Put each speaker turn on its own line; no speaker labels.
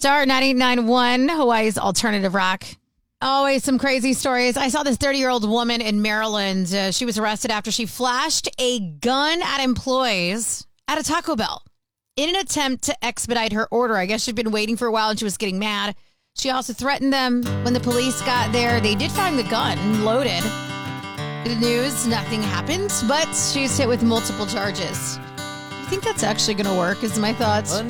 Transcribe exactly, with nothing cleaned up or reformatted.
Star ninety-nine point one, Hawaii's alternative rock. Always some crazy stories. I saw this thirty-year-old woman in Maryland. Uh, she was arrested after she flashed a gun at employees at a Taco Bell in an attempt to expedite her order. I guess she'd been waiting for a while and she was getting mad. She also threatened them. When the police got there, they did find the gun loaded. The news, nothing happened, but she's hit with multiple charges. I think that's actually going to work, is my thoughts.